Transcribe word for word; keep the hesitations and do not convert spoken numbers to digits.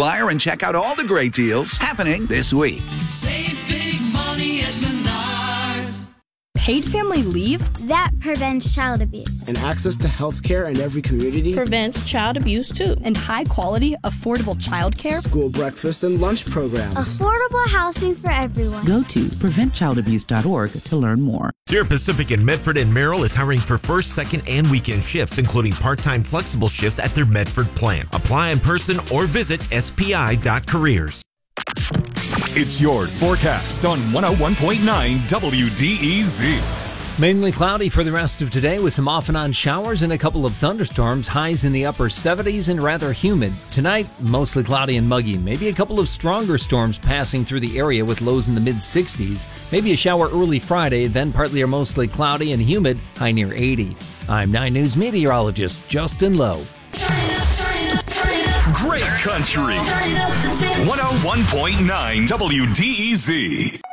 flyer and check out all the great deals happening this week. Save big money at Menards. Paid family leave? That prevents child abuse. And access to health care in every community prevents child abuse too. And high quality, affordable child care? School breakfast and lunch programs. Affordable housing for everyone. Go to prevent child abuse dot org to learn more. Sierra Pacific in Medford and Merrill is hiring for first, second, and weekend shifts, including part-time flexible shifts at their Medford plant. Apply in person or visit S P I dot careers. It's your forecast on one oh one point nine W D E Z. Mainly cloudy for the rest of today with some off and on showers and a couple of thunderstorms. Highs in the upper seventies and rather humid. Tonight, mostly cloudy and muggy. Maybe a couple of stronger storms passing through the area with lows in the mid sixties. Maybe a shower early Friday, then partly or mostly cloudy and humid, high near eighty. I'm nine News meteorologist Justin Lowe. Great country. one oh one point nine W D E Z.